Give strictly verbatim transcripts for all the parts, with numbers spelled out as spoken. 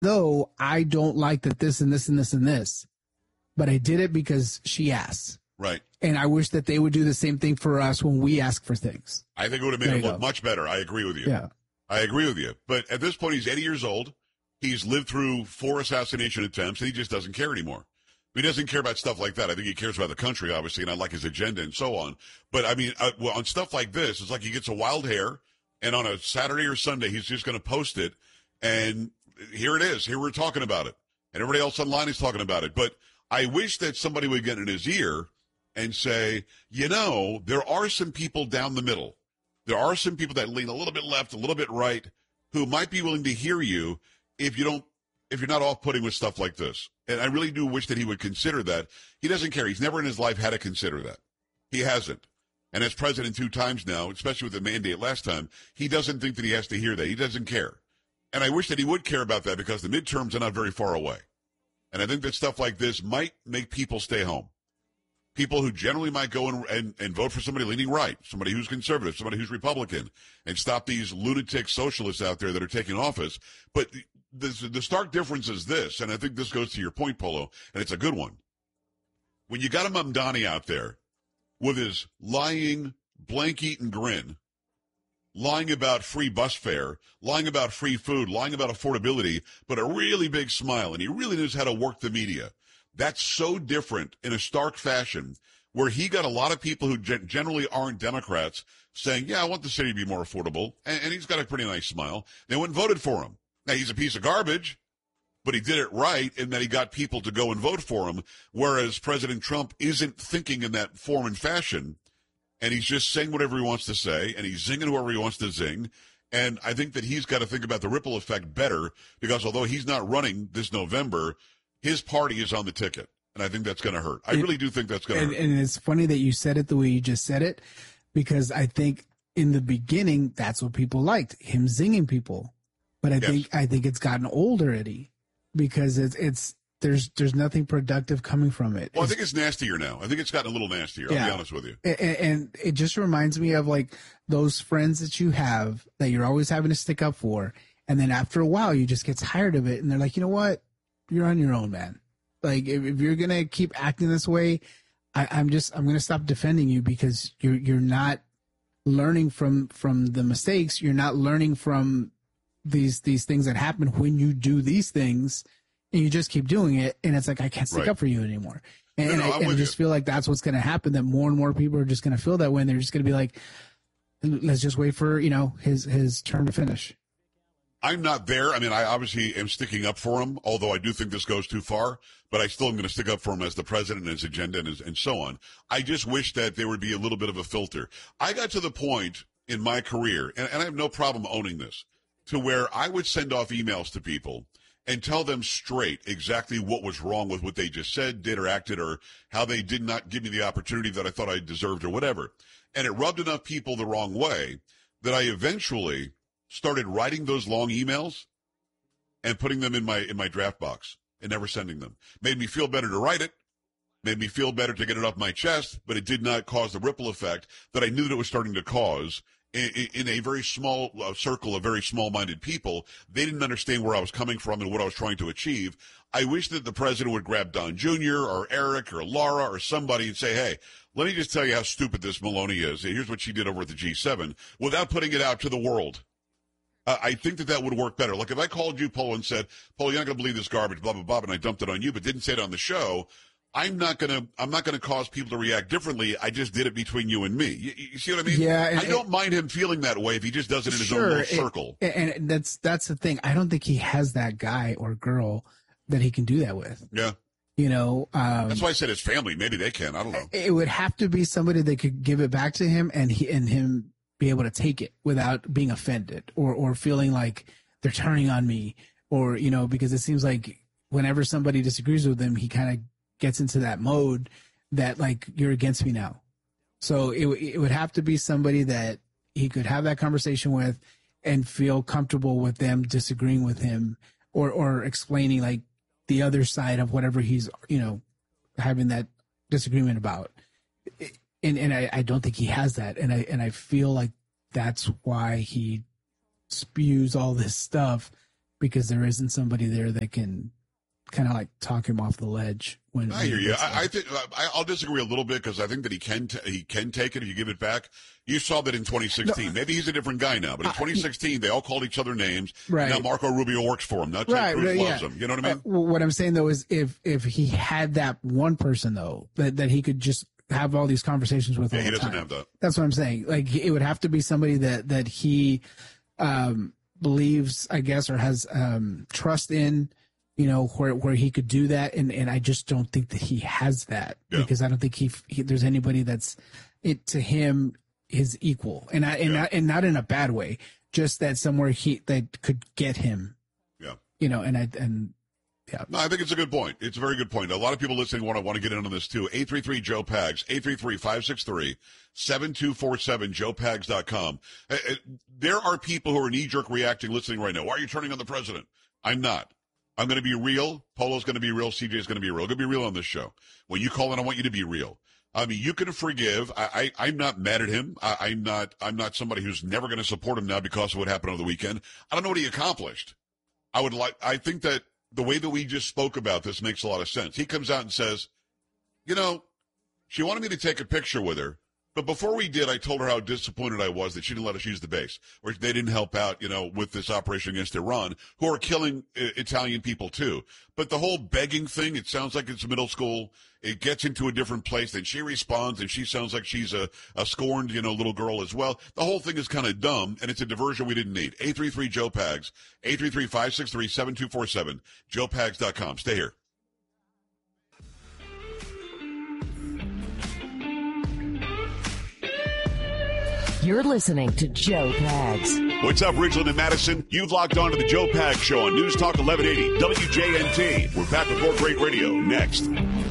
though I don't like that this and this and this and this, but I did it because she asked. Right. And I wish that they would do the same thing for us when we ask for things. I think it would have made There him you look go. much better. I agree with you. Yeah. I agree with you. But at this point, he's eighty years old. He's lived through four assassination attempts, and he just doesn't care anymore. He doesn't care about stuff like that. I think he cares about the country, obviously, and I like his agenda and so on. But, I mean, uh, well, on stuff like this, it's like he gets a wild hair, and on a Saturday or Sunday, he's just going to post it, and here it is. Here we're talking about it. And everybody else online is talking about it. But I wish that somebody would get in his ear and say, you know, there are some people down the middle. There are some people that lean a little bit left, a little bit right, who might be willing to hear you if you don't, if you're not off-putting with stuff like this. And I really do wish that he would consider that. He doesn't care. He's never in his life had to consider that. He hasn't. And as president two times now, especially with the mandate last time, he doesn't think that he has to hear that. He doesn't care. And I wish that he would care about that because the midterms are not very far away. And I think that stuff like this might make people stay home. People who generally might go and, and, and vote for somebody leaning right, somebody who's conservative, somebody who's Republican, and stop these lunatic socialists out there that are taking office. But the, the stark difference is this, and I think this goes to your point, Polo, and it's a good one. When you got a Mamdani out there with his lying, blank-eaten grin, lying about free bus fare, lying about free food, lying about affordability, but a really big smile, and he really knows how to work the media. That's so different in a stark fashion where he got a lot of people who gen- generally aren't Democrats saying, yeah, I want the city to be more affordable. And, and he's got a pretty nice smile. They went and voted for him. Now, he's a piece of garbage, but he did it right in that he got people to go and vote for him, whereas President Trump isn't thinking in that form and fashion, and he's just saying whatever he wants to say, and he's zinging whoever he wants to zing. And I think that he's got to think about the ripple effect better because although he's not running this November, his party is on the ticket, and I think that's going to hurt. I really do think that's going to hurt. And it's funny that you said it the way you just said it, because I think in the beginning, that's what people liked, him zinging people. But I Yes. think I think it's gotten old already because it's it's there's there's nothing productive coming from it. Well, I It's- think it's nastier now. I think it's gotten a little nastier. I'll Yeah. be honest with you. And, and it just reminds me of like those friends that you have that you're always having to stick up for. And then after a while, you just get tired of it. And they're like, you know what? You're on your own, man. Like if, if you're going to keep acting this way, I, I'm just, I'm going to stop defending you because you're, you're not learning from, from the mistakes. You're not learning from these, these things that happen when you do these things and you just keep doing it. And it's like, I can't stick Right. up for you anymore. And, No, no, and I, I'm and I with just you. feel like that's what's going to happen, that more and more people are just going to feel that way. And they're just going to be like, let's just wait for, you know, his, his turn to finish. I'm not there. I mean, I obviously am sticking up for him, although I do think this goes too far, but I still am going to stick up for him as the president and his agenda and, his, and so on. I just wish that there would be a little bit of a filter. I got to the point in my career, and, and I have no problem owning this, to where I would send off emails to people and tell them straight exactly what was wrong with what they just said, did, or acted, or how they did not give me the opportunity that I thought I deserved or whatever. And it rubbed enough people the wrong way that I eventually started writing those long emails and putting them in my in my draft box and never sending them. Made me feel better to write it, made me feel better to get it off my chest, but it did not cause the ripple effect that I knew that it was starting to cause in, in a very small uh, circle of very small-minded people. They didn't understand where I was coming from and what I was trying to achieve. I wish that the president would grab Don Junior or Eric or Laura or somebody and say, hey, let me just tell you how stupid this Maloney is. Here's what she did over at the G seven without putting it out to the world. Uh, I think that that would work better. Like if I called you, Polo, and said, Polo, you're not going to believe this garbage, blah, blah, blah, and I dumped it on you, but didn't say it on the show, I'm not going to, I'm not going to cause people to react differently. I just did it between you and me. You, you see what I mean? Yeah. And, I don't mind him feeling that way if he just does it in his sure, own little it- circle. And, and that's, that's the thing. I don't think he has that guy or girl that he can do that with. Yeah. You know, um, That's why I said his family. Maybe they can. I don't know. it would have to be somebody that could give it back to him and he, and him be able to take it without being offended or, or feeling like they're turning on me or, you know, because it seems like whenever somebody disagrees with him, he kind of gets into that mode that like, you're against me now. So it, it would have to be somebody that he could have that conversation with and feel comfortable with them disagreeing with him or, or explaining like the other side of whatever he's, you know, having that disagreement about. And, and I, I don't think he has that. And I, and I feel like that's why he spews all this stuff because there isn't somebody there that can kind of like talk him off the ledge. When I hear you. I, I think I, I'll disagree a little bit because I think that he can t- he can take it if you give it back. You saw that in twenty sixteen. No, Maybe he's a different guy now, but in twenty sixteen, they all called each other names. Right. Now Marco Rubio works for him. Now Ted right, Cruz right, loves yeah. him. You know what I mean? Uh, what I'm saying, though, is if if he had that one person, though, that, that he could just have all these conversations with yeah, all he the doesn't time. have that. That's what I'm saying. Like, it would have to be somebody that, that he um, believes, I guess, or has um, trust in, you know, where where he could do that. And, and I just don't think that he has that yeah. because I don't think he, he there's anybody that's it to him his equal. And I, and, yeah. not, and not in a bad way, just that somewhere he that could get him. Yeah. You know, and I, and, yeah. No, I think it's a good point. It's a very good point. A lot of people listening want to want to get in on this too. eight three three Joe Pags, eight three three, five six three, seven two four seven, joe pags dot com. Uh, uh, there are people who are knee-jerk reacting listening right now. Why are you turning on the president? I'm not. I'm going to be real. Polo's going to be real. C J's going to be real. I'm going to be real on this show. When you call in, I want you to be real. I mean, you can forgive. I, I, I'm not mad at him. I, I'm not I'm not somebody who's never going to support him now because of what happened over the weekend. I don't know what he accomplished. I would like. I think that the way that we just spoke about this makes a lot of sense. He comes out and says, you know, she wanted me to take a picture with her, but before we did, I told her how disappointed I was that she didn't let us use the base, or they didn't help out, you know, with this operation against Iran, who are killing uh, Italian people too. But the whole begging thing, it sounds like it's middle school. It gets into a different place. Then she responds, and she sounds like she's a, a scorned, you know, little girl as well. The whole thing is kind of dumb, and it's a diversion we didn't need. eight three three Joe Pags, eight three three, five six three, seven two four seven, joe pags dot com. Stay here. You're listening to Joe Pags. What's up, Ridgeland and Madison? You've logged on to the Joe Pags Show on News Talk eleven eighty W J N T. We're back with more great radio next.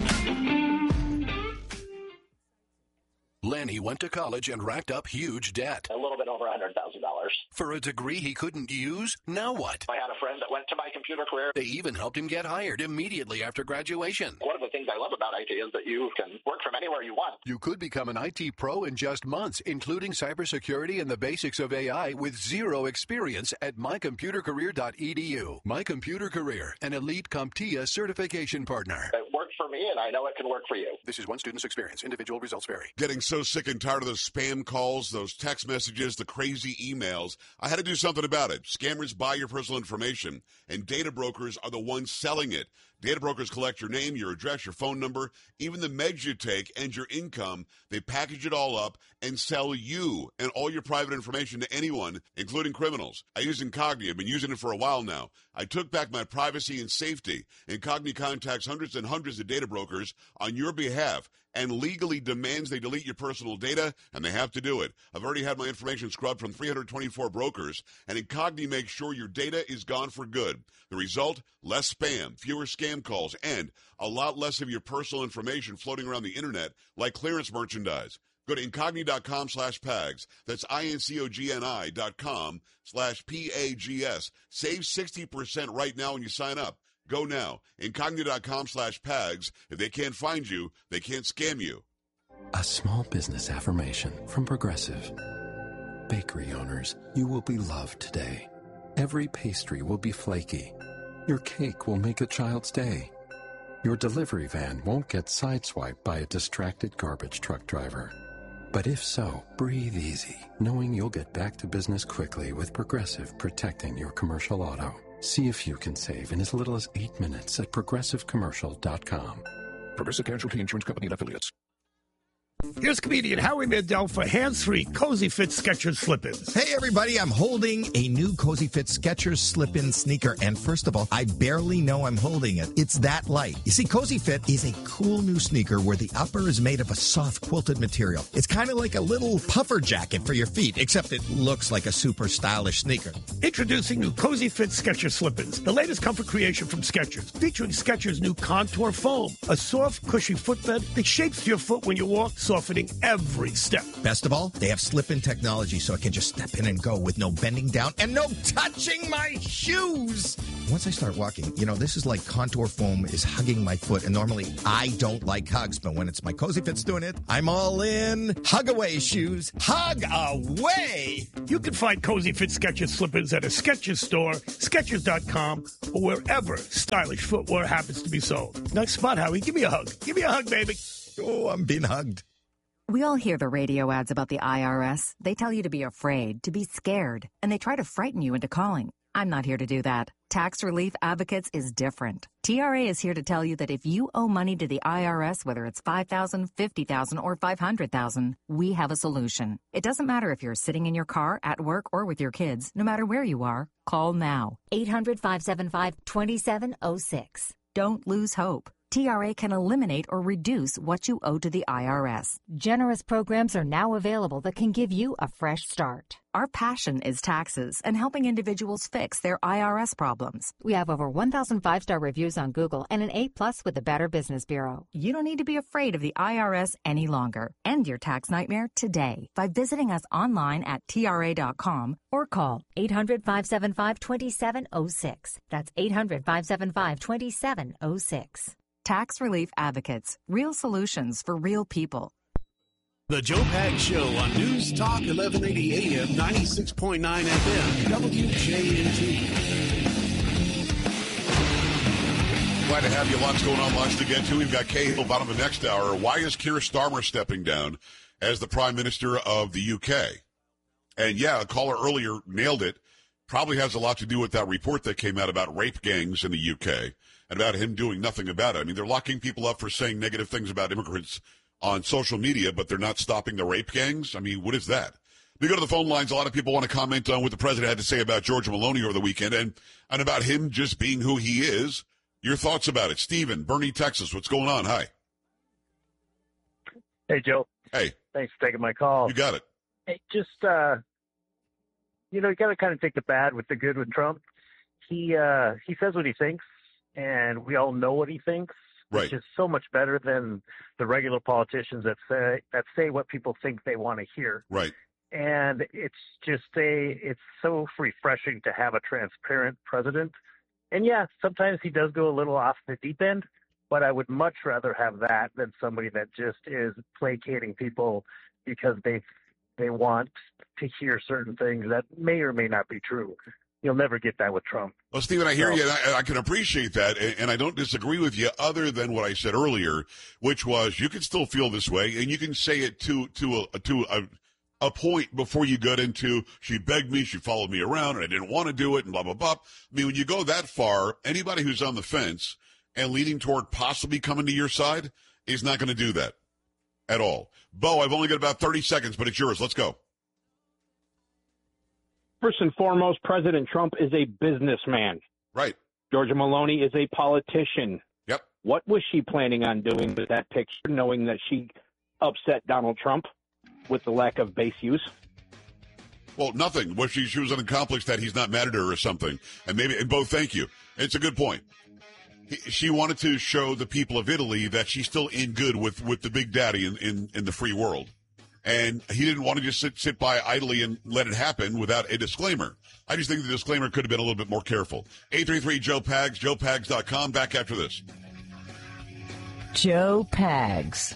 Lenny went to college and racked up huge debt. A little bit over one hundred thousand dollars. For a degree he couldn't use? Now what? I had a friend that went to my computer career. They even helped him get hired immediately after graduation. One of the things I love about I T is that you can work from anywhere you want. You could become an I T pro in just months, including cybersecurity and the basics of A I with zero experience at my computer career dot e d u. My Computer Career, an elite CompTIA certification partner. It worked for me, and I know it can work for you. This is one student's experience. Individual results vary. Getting so sick and tired of those spam calls, those text messages, the crazy emails. I had to do something about it. Scammers buy your personal information, and data brokers are the ones selling it. Data brokers collect your name, your address, your phone number, even the meds you take, and your income. They package it all up and sell you and all your private information to anyone, including criminals. I use Incogni. I've been using it for a while now. I took back my privacy and safety. Incogni contacts hundreds and hundreds of data brokers on your behalf and legally demands they delete your personal data, and they have to do it. I've already had my information scrubbed from three hundred twenty-four brokers, and Incogni makes sure your data is gone for good. The result? Less spam, fewer scam calls, and a lot less of your personal information floating around the internet like clearance merchandise. Go to Incogni dot com slash Pags. That's I N C O G N I dot com slash P A G S. Save sixty percent right now when you sign up. Go now. Incogni dot com slash Pags. If they can't find you, they can't scam you. A small business affirmation from Progressive. Bakery owners, you will be loved today. Every pastry will be flaky. Your cake will make a child's day. Your delivery van won't get sideswiped by a distracted garbage truck driver. But if so, breathe easy, knowing you'll get back to business quickly with Progressive protecting your commercial auto. See if you can save in as little as eight minutes at progressive commercial dot com. Progressive Casualty Insurance Company and Affiliates. Here's comedian Howie Mandel for hands-free Cozy Fit Skechers slip-ins. Hey, everybody, I'm holding a new Cozy Fit Skechers slip-in sneaker, and first of all, I barely know I'm holding it. It's that light. You see, Cozy Fit is a cool new sneaker where the upper is made of a soft quilted material. It's kind of like a little puffer jacket for your feet, except it looks like a super stylish sneaker. Introducing new Cozy Fit Skechers slip-ins, the latest comfort creation from Skechers, featuring Skechers' new Contour Foam, a soft, cushy footbed that shapes your foot when you walk, softening every step. Best of all, they have slip-in technology so I can just step in and go with no bending down and no touching my shoes. once I start walking, you know, this is like contour foam is hugging my foot. And normally I don't like hugs, but when it's my Cozy Fit's doing it, I'm all in. Hug away, shoes. Hug away. You can find Cozy Fit Skechers slippers at a Skechers store, Skechers dot com, or wherever stylish footwear happens to be sold. Nice spot, Howie. Give me a hug. Give me a hug, baby. Oh, I'm being hugged. We all hear the radio ads about the I R S. They tell you to be afraid, to be scared, and they try to frighten you into calling. I'm not here to do that. Tax Relief Advocates is different. T R A is here to tell you that if you owe money to the I R S, whether it's five thousand dollars, fifty thousand dollars, or five hundred thousand dollars, we have a solution. It doesn't matter if you're sitting in your car, at work, or with your kids. No matter where you are, call now. eight hundred, five seven five, two seven zero six. Don't lose hope. T R A can eliminate or reduce what you owe to the I R S. Generous programs are now available that can give you a fresh start. Our passion is taxes and helping individuals fix their I R S problems. We have over one thousand five-star reviews on Google and an A plus with the Better Business Bureau. You don't need to be afraid of the I R S any longer. End your tax nightmare today by visiting us online at T R A dot com or call eight hundred, five seven five, two seven zero six. That's eight hundred, five seven five, two seven zero six. Tax Relief Advocates. Real solutions for real people. The Joe Pags Show on News Talk eleven eighty A M, ninety-six point nine F M, W J N T. Glad to have you. Lots going on, lots to get to. We've got Cahill bottom of the next hour. Why is Keir Starmer stepping down as the Prime Minister of the U K? And yeah, a caller earlier nailed it. Probably has a lot to do with that report that came out about rape gangs in the U K and about him doing nothing about it. I mean, they're locking people up for saying negative things about immigrants on social media, but they're not stopping the rape gangs. I mean, what is that? We go to the phone lines. A lot of people want to comment on what the president had to say about Giorgia Meloni over the weekend and, and about him just being who he is. Your thoughts about it. Stephen, Bernie, Texas. What's going on? Hi. Hey, Joe. Hey. Thanks for taking my call. You got it. Hey, just, uh, you know, you got to kind of take the bad with the good with Trump. He uh, he says what he thinks, and we all know what he thinks, right. which is so much better than the regular politicians that say that say what people think they want to hear. Right. And it's just a it's so refreshing to have a transparent president. And yeah, sometimes he does go a little off the deep end, but I would much rather have that than somebody that just is placating people because they they want to hear certain things that may or may not be true. You'll never get that with Trump. Well, Stephen, I hear so, you, and I, I can appreciate that, and, and I don't disagree with you other than what I said earlier, which was you can still feel this way, and you can say it to to a, to a, a point before you get into, she begged me, she followed me around, and I didn't want to do it, and blah, blah, blah. I mean, when you go that far, anybody who's on the fence and leaning toward possibly coming to your side is not going to do that at all. Bo, I've only got about thirty seconds, but it's yours. Let's go. First and foremost, President Trump is a businessman. Right. Giorgia Meloni is a politician. Yep. What was she planning on doing with that picture, knowing that she upset Donald Trump with the lack of base use? Well, nothing. Well, she, she was accomplished that he's not mad at her or something. And maybe, and Bo, thank you. It's a good point. He, she wanted to show the people of Italy that she's still in good with, with the big daddy in, in, in the free world. And he didn't want to just sit, sit by idly and let it happen without a disclaimer. I just think the disclaimer could have been a little bit more careful. eight three three Joe Pags, joe pags dot com. Back after this. Joe Pags.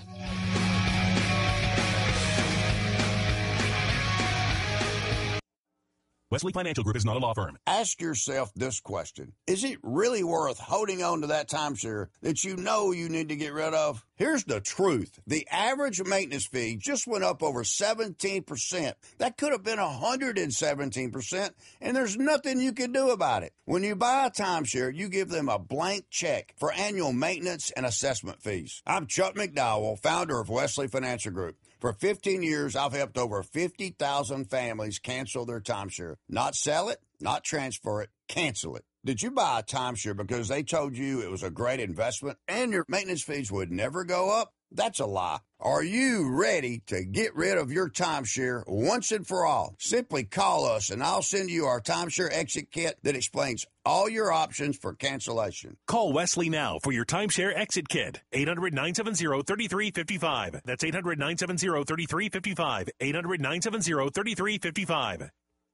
Wesley Financial Group is not a law firm. Ask yourself this question. Is it really worth holding on to that timeshare that you know you need to get rid of? Here's the truth. The average maintenance fee just went up over seventeen percent. That could have been one hundred seventeen percent, and there's nothing you can do about it. When you buy a timeshare, you give them a blank check for annual maintenance and assessment fees. I'm Chuck McDowell, founder of Wesley Financial Group. For fifteen years, I've helped over fifty thousand families cancel their timeshare. Not sell it, not transfer it, cancel it. Did you buy a timeshare because they told you it was a great investment and your maintenance fees would never go up? That's a lie. Are you ready to get rid of your timeshare once and for all? Simply call us and I'll send you our timeshare exit kit that explains all your options for cancellation. Call Wesley now for your timeshare exit kit. eight hundred, nine seven zero, three three five five. That's eight hundred, nine seven zero, three three five five. eight hundred, nine seven zero, three three five five.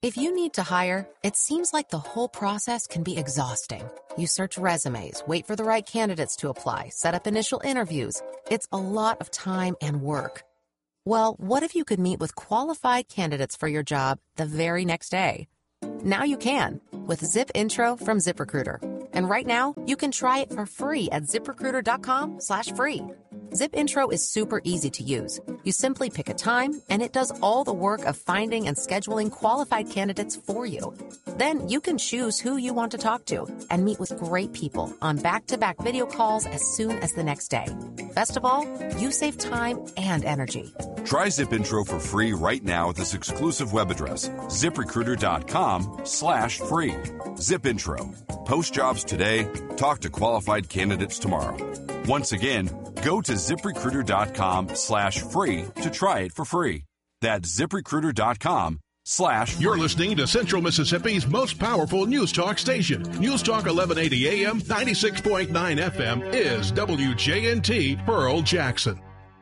If you need to hire, it seems like the whole process can be exhausting. You search resumes, wait for the right candidates to apply, set up initial interviews. It's a lot of time and work. Well, what if you could meet with qualified candidates for your job the very next day? Now you can with Zip Intro from ZipRecruiter. And right now, you can try it for free at ZipRecruiter.com slash free. Zip Intro is super easy to use. You simply pick a time, and it does all the work of finding and scheduling qualified candidates for you. Then you can choose who you want to talk to and meet with great people on back-to-back video calls as soon as the next day. Best of all, you save time and energy. Try Zip Intro for free right now at this exclusive web address, ZipRecruiter.com slash free. Zip Intro. Post jobs today. Talk to qualified candidates tomorrow. Once again, go to ZipRecruiter.com slash free to try it for free. That's ZipRecruiter.com slash. You're listening to Central Mississippi's most powerful news talk station. News Talk eleven eighty A M, ninety-six point nine F M is W J N T Pearl Jackson.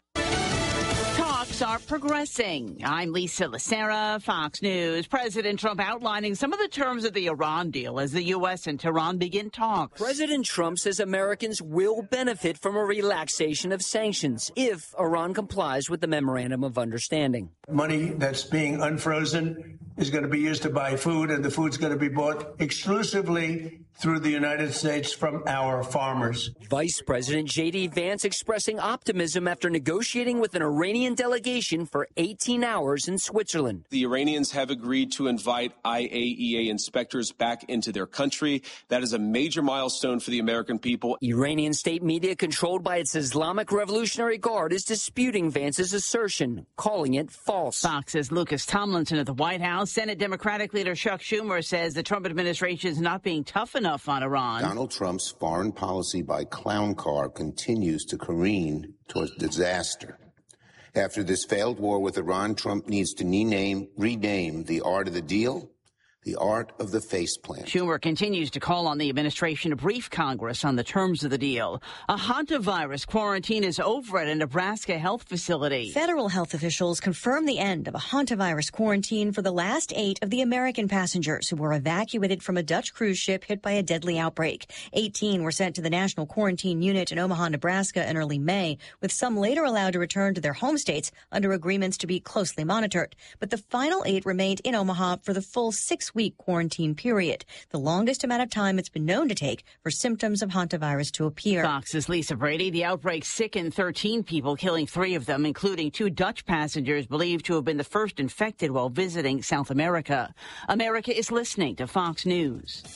Are progressing. I'm Lisa Lacera, Fox News. President Trump outlining some of the terms of the Iran deal as the U S and Tehran begin talks. President Trump says Americans will benefit from a relaxation of sanctions if Iran complies with the Memorandum of Understanding. Money that's being unfrozen is going to be used to buy food, and the food's going to be bought exclusively through the United States from our farmers. Vice President J D. Vance expressing optimism after negotiating with an Iranian delegation for eighteen hours in Switzerland. The Iranians have agreed to invite I A E A inspectors back into their country. That is a major milestone for the American people. Iranian state media controlled by its Islamic Revolutionary Guard is disputing Vance's assertion, calling it false. Fox's Lucas Tomlinson at the White House. Senate Democratic leader Chuck Schumer says the Trump administration is not being tough enough on Iran. Donald Trump's foreign policy by clown car continues to careen towards disaster. After this failed war with Iran, Trump needs to rename, rename the art of the deal, the art of the faceplant. Schumer continues to call on the administration to brief Congress on the terms of the deal. A hantavirus quarantine is over at a Nebraska health facility. Federal health officials confirmed the end of a hantavirus quarantine for the last eight of the American passengers who were evacuated from a Dutch cruise ship hit by a deadly outbreak. eighteen were sent to the National Quarantine Unit in Omaha, Nebraska in early May, with some later allowed to return to their home states under agreements to be closely monitored. But the final eight remained in Omaha for the full six week quarantine period, the longest amount of time it's been known to take for symptoms of hantavirus to appear. Fox's Lisa Brady. The outbreak sickened thirteen people, killing three of them, including two Dutch passengers believed to have been the first infected while visiting South America. America is listening to Fox News.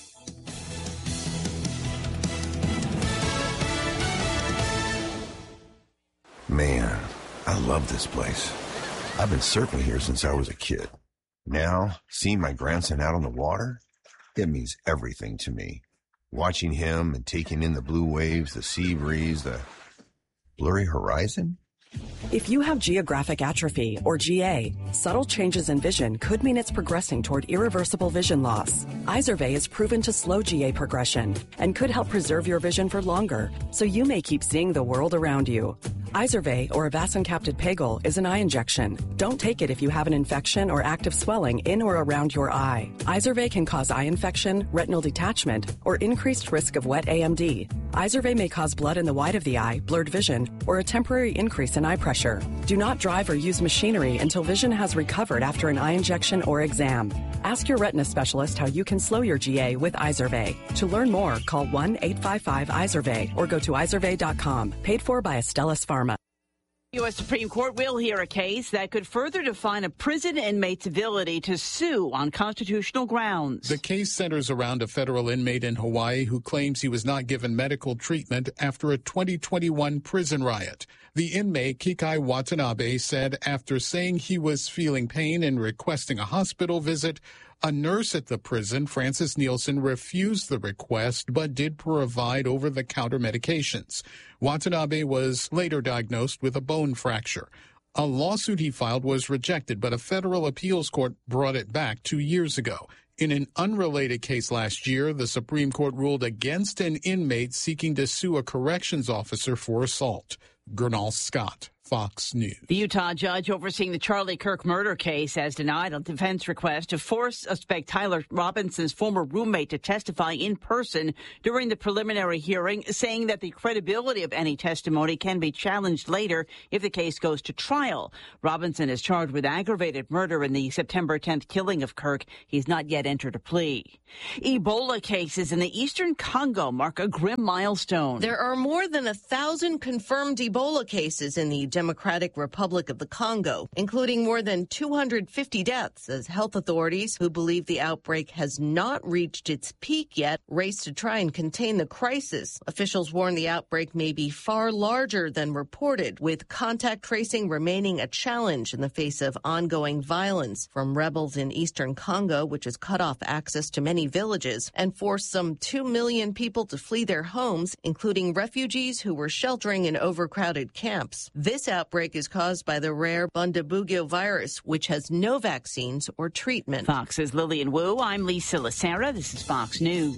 Man, I love this place. I've been surfing here since I was a kid. Now, seeing my grandson out on the water, it means everything to me. Watching him and taking in the blue waves, the sea breeze, the blurry horizon. If you have geographic atrophy, or G A, subtle changes in vision could mean it's progressing toward irreversible vision loss. Izervay is proven to slow G A progression and could help preserve your vision for longer, so you may keep seeing the world around you. Izervay, or avacincaptad pegol, is an eye injection. Don't take it if you have an infection or active swelling in or around your eye. Izervay can cause eye infection, retinal detachment, or increased risk of wet A M D. Izervay may cause blood in the white of the eye, blurred vision, or a temporary increase in eye pressure. Do not drive or use machinery until vision has recovered after an eye injection or exam. Ask your retina specialist how you can slow your G A with Izervay. To learn more, call one eight five five Izervay or go to izervay dot com. Paid for by Astellas Pharma. U S Supreme Court will hear a case that could further define a prison inmate's ability to sue on constitutional grounds. The case centers around a federal inmate in Hawaii who claims he was not given medical treatment after a twenty twenty-one prison riot. The inmate, Kikai Watanabe, said after saying he was feeling pain and requesting a hospital visit, a nurse at the prison, Frances Nielsen, refused the request but did provide over-the-counter medications. Watanabe was later diagnosed with a bone fracture. A lawsuit he filed was rejected, but a federal appeals court brought it back two years ago. In an unrelated case last year, the Supreme Court ruled against an inmate seeking to sue a corrections officer for assault. Gernal Scott, Fox News. The Utah judge overseeing the Charlie Kirk murder case has denied a defense request to force suspect Tyler Robinson's former roommate to testify in person during the preliminary hearing, saying that the credibility of any testimony can be challenged later if the case goes to trial. Robinson is charged with aggravated murder in the September tenth killing of Kirk. He's not yet entered a plea. Ebola cases in the eastern Congo mark a grim milestone. There are more than a thousand confirmed Ebola cases in the Democratic Republic of the Congo, including more than two hundred fifty deaths, as health authorities, who believe the outbreak has not reached its peak yet, race to try and contain the crisis. Officials warn the outbreak may be far larger than reported, with contact tracing remaining a challenge in the face of ongoing violence from rebels in eastern Congo, which has cut off access to many villages and forced some two million people to flee their homes, including refugees who were sheltering in overcrowded camps. This outbreak is caused by the rare Bundibugyo virus, which has no vaccines or treatment. Fox's Lillian Wu. I'm Lisa Lacera. This is Fox News.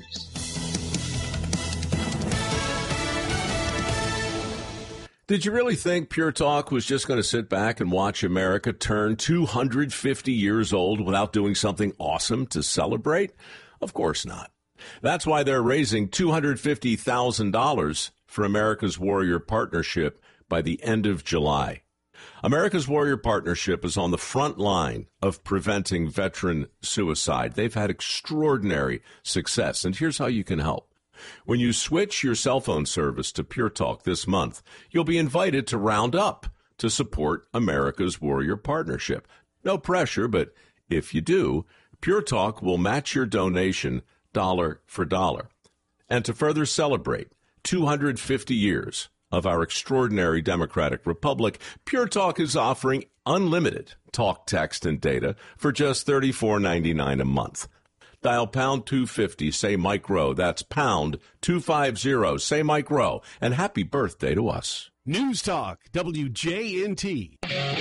Did you really think Pure Talk was just going to sit back and watch America turn two hundred fifty years old without doing something awesome to celebrate? Of course not. That's why they're raising two hundred fifty thousand dollars for America's Warrior Partnership by the end of July. America's Warrior Partnership is on the front line of preventing veteran suicide. They've had extraordinary success, and here's how you can help. When you switch your cell phone service to Pure Talk this month, you'll be invited to round up to support America's Warrior Partnership. No pressure, but if you do, Pure Talk will match your donation dollar for dollar. And to further celebrate two hundred fifty years of our extraordinary democratic republic, Pure Talk is offering unlimited talk, text, and data for just thirty-four ninety-nine a month. Dial pound two fifty, say Mike Rowe. That's pound two fifty, say Mike Rowe. And happy birthday to us. News Talk, W J N T.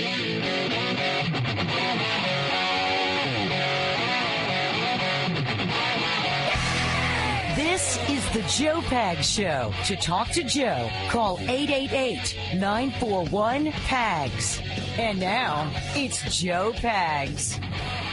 This is the Joe Pags Show. To talk to Joe, call eight eight eight, nine four one, P A G S. And now, it's Joe Pags.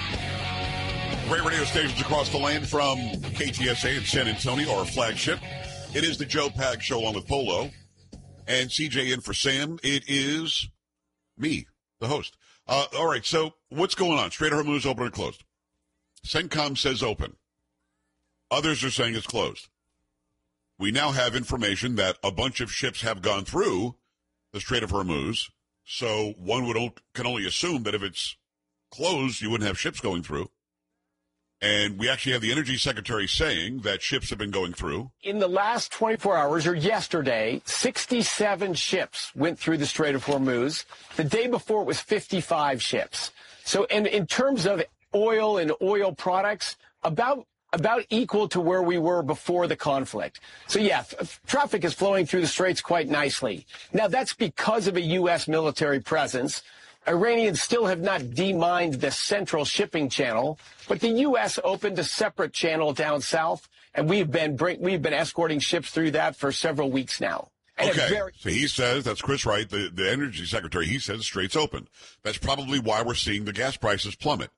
Great radio stations across the land from K T S A in San Antonio, our flagship. It is the Joe Pags Show along with Polo and C J in for Sam. It is me, the host. Uh, all right, so what's going on? Strait of Hormuz open or closed? CENTCOM says open. Others are saying it's closed. We now have information that a bunch of ships have gone through the Strait of Hormuz, so one would o- can only assume that if it's closed, you wouldn't have ships going through. And we actually have the Energy Secretary saying that ships have been going through. In the last twenty-four hours, or yesterday, sixty-seven ships went through the Strait of Hormuz. The day before, it was fifty-five ships. So and in terms of oil and oil products, about about equal to where we were before the conflict. So, yeah, f- traffic is flowing through the straits quite nicely. Now, that's because of a U S military presence. Iranians still have not demined the central shipping channel, but the U S opened a separate channel down south, and we've been bring, we've been escorting ships through that for several weeks now. And okay, very- so he says, that's Chris Wright, the, the Energy Secretary, he says the strait's open. That's probably why we're seeing the gas prices plummet.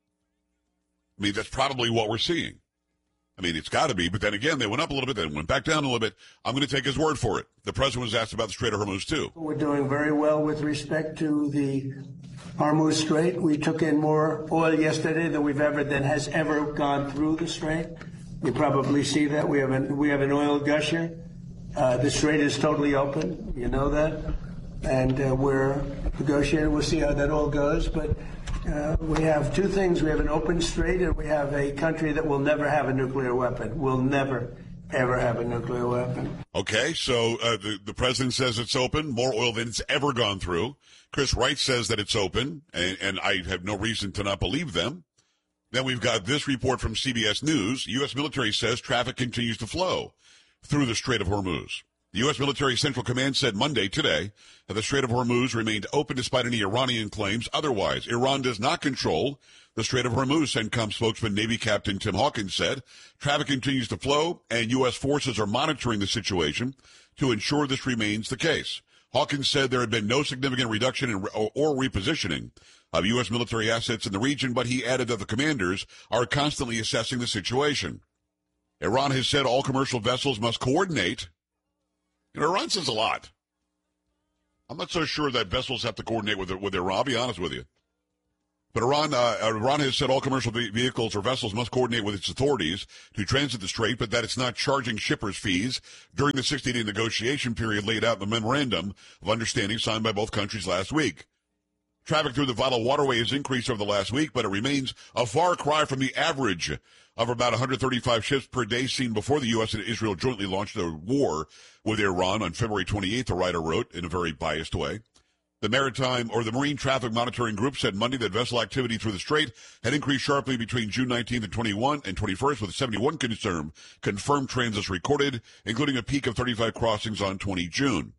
I mean, that's probably what we're seeing. I mean, it's got to be, but then again, they went up a little bit, then went back down a little bit. I'm going to take his word for it. The president was asked about the Strait of Hormuz, too. We're doing very well with respect to the Hormuz Strait. We took in more oil yesterday than we've ever, than has ever gone through the strait. You probably see that. We have an, we have an oil gusher. Uh, the strait is totally open. You know that. And uh, we're negotiating. We'll see how that all goes. But uh, we have two things. We have an open strait, and we have a country that will never have a nuclear weapon. Will never, ever have a nuclear weapon. Okay, so uh, the, the president says it's open, more oil than it's ever gone through. Chris Wright says that it's open, and, and I have no reason to not believe them. Then we've got this report from C B S News. U S military says traffic continues to flow through the Strait of Hormuz. The U S Military Central Command said Monday, today, that the Strait of Hormuz remained open despite any Iranian claims otherwise. Iran does not control the Strait of Hormuz, CENTCOM spokesman Navy Captain Tim Hawkins said. Traffic continues to flow, and U S forces are monitoring the situation to ensure this remains the case. Hawkins said there had been no significant reduction in, or, or repositioning of U S military assets in the region, but he added that the commanders are constantly assessing the situation. Iran has said all commercial vessels must coordinate. You know, Iran says a lot. I'm not so sure that vessels have to coordinate with, with Iran, I'll be honest with you. But Iran, uh, Iran has said all commercial vehicles or vessels must coordinate with its authorities to transit the strait, but that it's not charging shippers fees during the sixty-day negotiation period laid out in the memorandum of understanding signed by both countries last week. Traffic through the vital waterway has increased over the last week, but it remains a far cry from the average of about one hundred thirty-five ships per day seen before the U S and Israel jointly launched a war with Iran on February twenty-eighth, the writer wrote in a very biased way. The Maritime or the Marine Traffic Monitoring Group said Monday that vessel activity through the strait had increased sharply between June nineteenth and twenty-first and twenty-first, with seventy-one confirmed, confirmed transits recorded, including a peak of thirty-five crossings on the twentieth of June.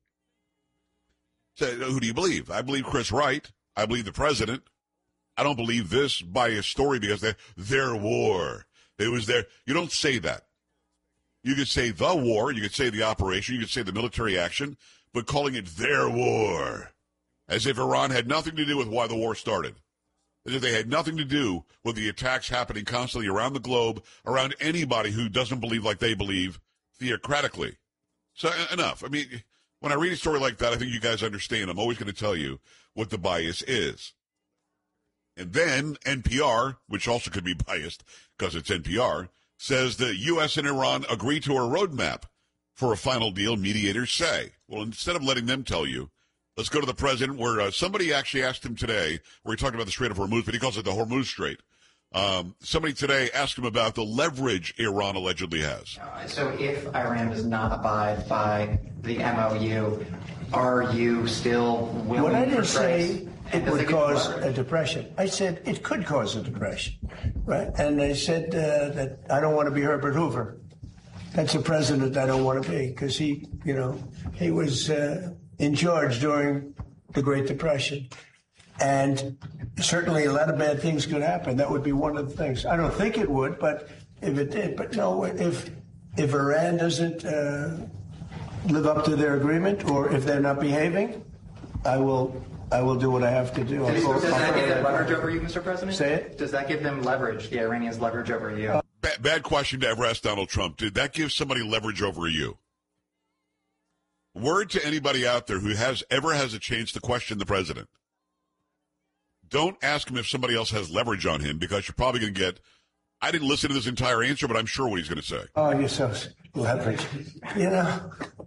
So, who do you believe? I believe Chris Wright. I believe the president. I don't believe this biased story because they're their war. It was their. You don't say that. You could say the war. You could say the operation. You could say the military action. But calling it their war, as if Iran had nothing to do with why the war started. As if they had nothing to do with the attacks happening constantly around the globe, around anybody who doesn't believe like they believe theocratically. So, enough. I mean, when I read a story like that, I think you guys understand. I'm always going to tell you what the bias is. And then N P R, which also could be biased because it's N P R, says the U S and Iran agree to a roadmap for a final deal, mediators say. Well, instead of letting them tell you, let's go to the president, where uh, somebody actually asked him today, where he talked about the Strait of Hormuz, but he calls it the Hormuz Strait. Um, somebody today asked him about the leverage Iran allegedly has. So if Iran does not abide by the M O U, are you still willing What I didn't for say it would it cause a depression. I said it could cause a depression, right? And I said uh, that I don't want to be Herbert Hoover. That's a president I don't want to be because he, you know, he was uh, in charge during the Great Depression. And certainly a lot of bad things could happen. That would be one of the things. I don't think it would, but if it did. But no, if if Iran doesn't uh, live up to their agreement, or if they're not behaving, I will I will do what I have to do. Does, I'll, does I'll, that give them I'll, leverage over you, Mister President? Say it? Does that give them leverage, the Iranians leverage over you? Uh, bad, bad question to ever ask Donald Trump. Did that give somebody leverage over you? Word to anybody out there who has ever has a chance to question the president. Don't ask him if somebody else has leverage on him, because you're probably going to get, I didn't listen to this entire answer, but I'm sure what he's going to say. Oh, you're so leverage. You know,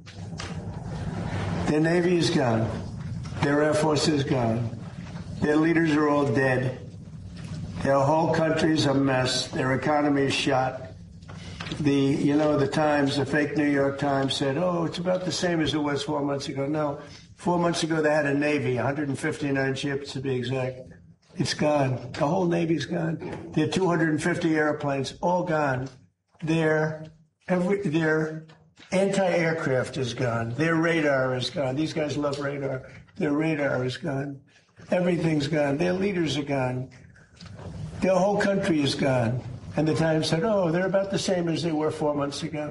their Navy is gone. Their Air Force is gone. Their leaders are all dead. Their whole country's a mess. Their economy is shot. The, you know, the Times, the fake New York Times said, oh, it's about the same as it was four months ago. No, four months ago they had a Navy, one hundred fifty-nine ships to be exact. It's gone. The whole Navy's gone. Their two hundred fifty airplanes, all gone. Their, every, their anti-aircraft is gone. Their radar is gone. These guys love radar. Their radar is gone. Everything's gone. Their leaders are gone. Their whole country is gone. And the Times said, oh, they're about the same as they were four months ago.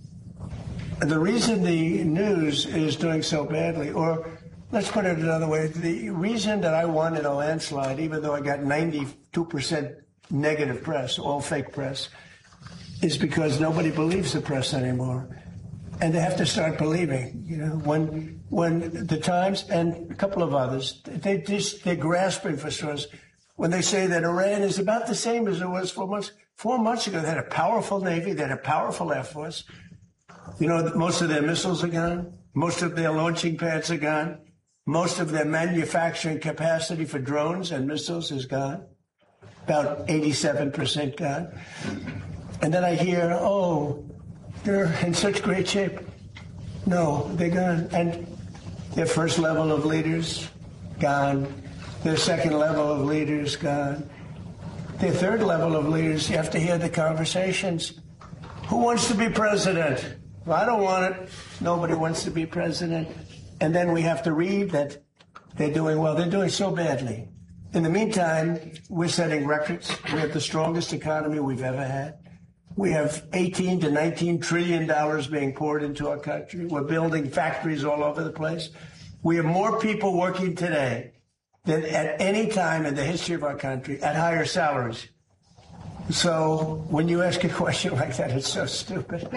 And the reason the news is doing so badly, or let's put it another way, the reason that I wanted a landslide, even though I got ninety-two percent negative press, all fake press, is because nobody believes the press anymore. And they have to start believing. You know, when when the Times and a couple of others, they just, they're grasping for straws. When they say that Iran is about the same as it was four months, four months ago, they had a powerful Navy, they had a powerful Air Force. You know, most of their missiles are gone. Most of their launching pads are gone. Most of their manufacturing capacity for drones and missiles is gone. About eighty-seven percent gone. And then I hear, oh, they're in such great shape. No, they're gone. And their first level of leaders, gone. Their second level of leaders, gone. Their third level of leaders, you have to hear the conversations. Who wants to be president? Well, I don't want it. Nobody wants to be president. And then we have to read that they're doing well. They're doing so badly. In the meantime, we're setting records. We have the strongest economy we've ever had. We have eighteen to nineteen trillion dollars being poured into our country. We're building factories all over the place. We have more people working today than at any time in the history of our country at higher salaries. So when you ask a question like that, it's so stupid.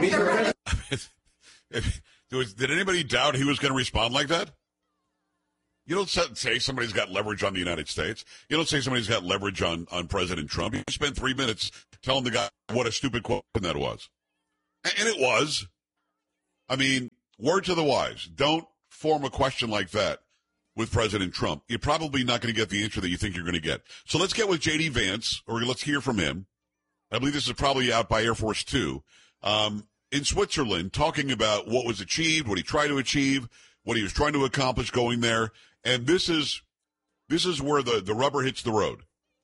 Did anybody doubt he was going to respond like that? You don't say somebody's got leverage on the United States. You don't say somebody's got leverage on, on President Trump. You spent three minutes telling the guy what a stupid question that was. And it was. I mean, word to the wise. Don't form a question like that with President Trump. You're probably not going to get the answer that you think you're going to get. So let's get with J D Vance, or let's hear from him. I believe this is probably out by Air Force Two, um, in Switzerland, talking about what was achieved, what he tried to achieve, what he was trying to accomplish going there. And this is this is where the, the rubber hits the road.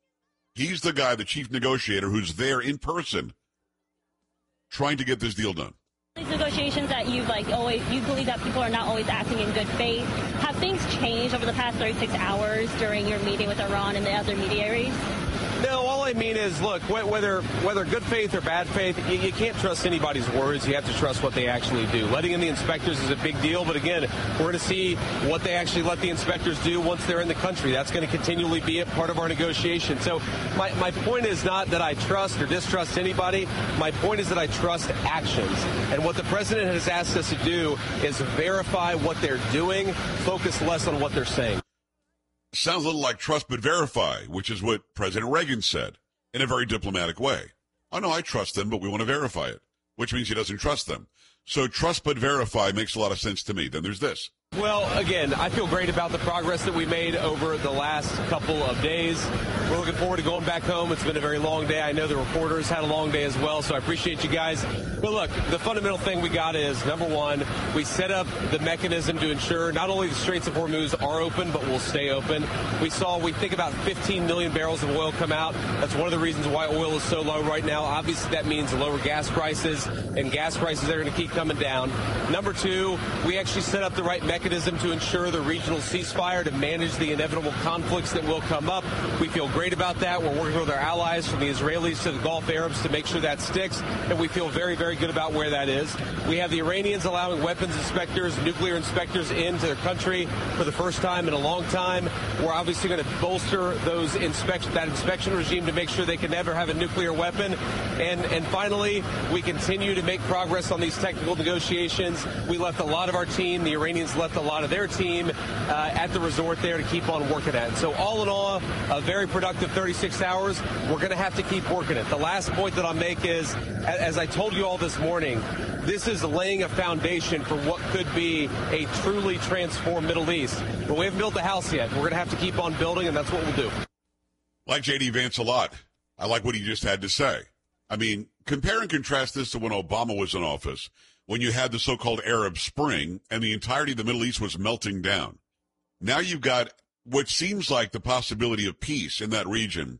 He's the guy, the chief negotiator, who's there in person trying to get this deal done. These negotiations that you've like always, you believe that people are not always acting in good faith. Have things changed over the past thirty-six hours during your meeting with Iran and the other mediaries? No, all I mean is, look, whether whether good faith or bad faith, you, you can't trust anybody's words. You have to trust what they actually do. Letting in the inspectors is a big deal, but again, we're going to see what they actually let the inspectors do once they're in the country. That's going to continually be a part of our negotiation. So my, my point is not that I trust or distrust anybody. My point is that I trust actions. And what the president has asked us to do is verify what they're doing, focus less on what they're saying. Sounds a little like trust but verify, which is what President Reagan said in a very diplomatic way. Oh, no, I trust them, but we want to verify it, which means he doesn't trust them. So trust but verify makes a lot of sense to me. Then there's this. Well, again, I feel great about the progress that we made over the last couple of days. We're looking forward to going back home. It's been a very long day. I know the reporters had a long day as well, so I appreciate you guys. But look, the fundamental thing we got is, number one, we set up the mechanism to ensure not only the Straits of Hormuz are open, but will stay open. We saw, we think about fifteen million barrels of oil come out. That's one of the reasons why oil is so low right now. Obviously, that means lower gas prices, and gas prices are going to keep coming down. Number two, we actually set up the right mechanism mechanism to ensure the regional ceasefire to manage the inevitable conflicts that will come up. We feel great about that. We're working with our allies from the Israelis to the Gulf Arabs to make sure that sticks, and we feel very, very good about where that is. We have the Iranians allowing weapons inspectors, nuclear inspectors into their country for the first time in a long time. We're obviously going to bolster those inspection, that inspection regime to make sure they can never have a nuclear weapon. And, and finally, we continue to make progress on these technical negotiations. We left a lot of our team, the Iranians left a lot of their team uh, at the resort there to keep on working at it. So all in all, a very productive thirty-six hours. We're going to have to keep working it. The last point that I'll make is, as I told you all this morning, this is laying a foundation for what could be a truly transformed Middle East. But we haven't built the house yet. We're going to have to keep on building, and that's what we'll do. Like J D Vance a lot. I like what he just had to say. I mean, compare and contrast this to when Obama was in office, when you had the so-called Arab Spring and the entirety of the Middle East was melting down. Now you've got what seems like the possibility of peace in that region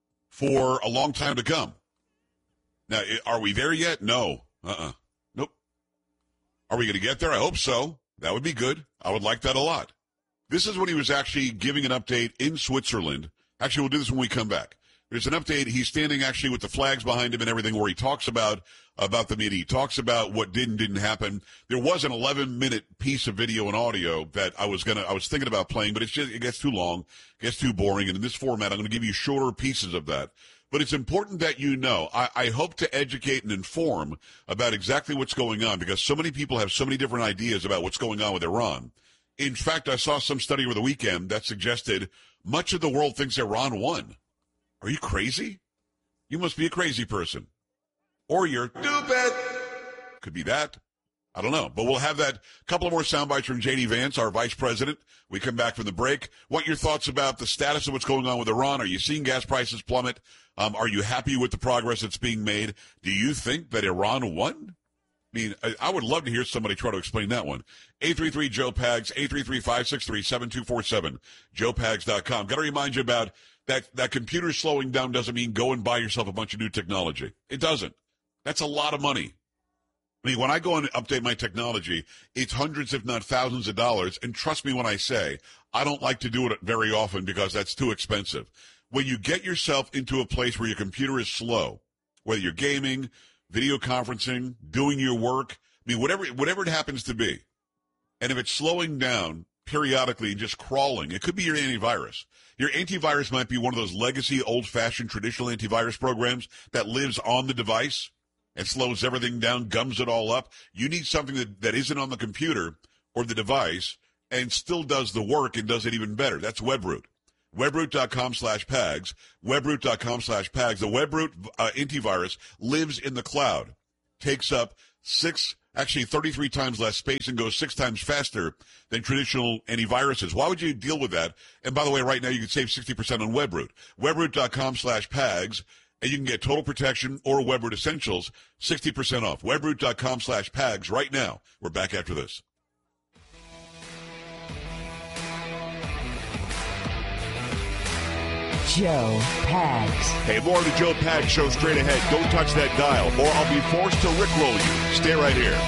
for a long time to come. Now, are we there yet? No. Uh-uh. Nope. Are we going to get there? I hope so. That would be good. I would like that a lot. This is when he was actually giving an update in Switzerland. Actually, we'll do this when we come back. There's an update. He's standing actually with the flags behind him and everything where he talks about, about the meeting. He talks about what did and didn't happen. There was an eleven minute piece of video and audio that I was going to, I was thinking about playing, but it's just, it gets too long, gets too boring. And in this format, I'm going to give you shorter pieces of that. But it's important that you know, I, I hope to educate and inform about exactly what's going on because so many people have so many different ideas about what's going on with Iran. In fact, I saw some study over the weekend that suggested much of the world thinks Iran won. Are you crazy? You must be a crazy person. Or you're stupid. Could be that. I don't know. But we'll have that couple of more sound bites from J D Vance, our vice president. We come back from the break. What your thoughts about the status of what's going on with Iran? Are you seeing gas prices plummet? Um, are you happy with the progress that's being made? Do you think that Iran won? I mean, I, I would love to hear somebody try to explain that one. eight three three, Joe Pags, eight three three, five six three, seven two four seven, joe pags dot com. Got to remind you about that, that computer slowing down doesn't mean go and buy yourself a bunch of new technology. It doesn't. That's a lot of money. I mean, when I go and update my technology, it's hundreds, if not thousands of dollars. And trust me when I say, I don't like to do it very often because that's too expensive. When you get yourself into a place where your computer is slow, whether you're gaming, video conferencing, doing your work, I mean, whatever, whatever it happens to be, and if it's slowing down, periodically just crawling. It could be your antivirus. Your antivirus might be one of those legacy, old-fashioned, traditional antivirus programs that lives on the device and slows everything down, gums it all up. You need something that, that isn't on the computer or the device and still does the work and does it even better. That's WebRoot. Webroot.com slash PAGS. Webroot.com slash PAGS. The WebRoot uh, antivirus lives in the cloud, takes up six, actually thirty-three times less space and goes six times faster than traditional antiviruses. Why would you deal with that? And by the way, right now you can save sixty percent on WebRoot. Webroot.com slash PAGS. And you can get Total Protection or WebRoot Essentials sixty percent off. Webroot.com slash PAGS right now. We're back after this. Joe Pags. Hey, more of the Joe Pags Show straight ahead. Don't touch that dial, or I'll be forced to rickroll you. Stay right here.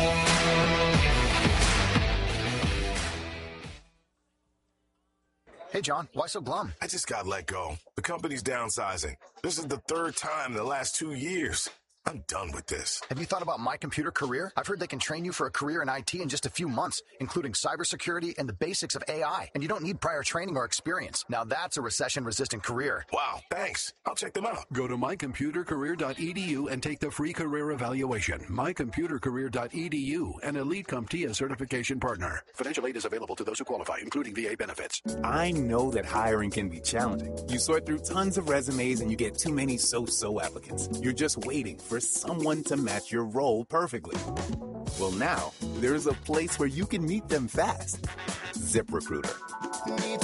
Hey, John, why so glum? I just got let go. The company's downsizing. This is the third time in the last two years. I'm done with this. Have you thought about My Computer Career? I've heard they can train you for a career in I T in just a few months, including cybersecurity and the basics of A I. And you don't need prior training or experience. Now that's a recession-resistant career. Wow, thanks. I'll check them out. Go to my computer career dot e d u and take the free career evaluation. my computer career dot e d u, an Elite CompTIA certification partner. Financial aid is available to those who qualify, including V A benefits. I know that hiring can be challenging. You sort through tons of resumes and you get too many so-so applicants. You're just waiting for someone to match your role perfectly. Well, now, there's a place where you can meet them fast. ZipRecruiter.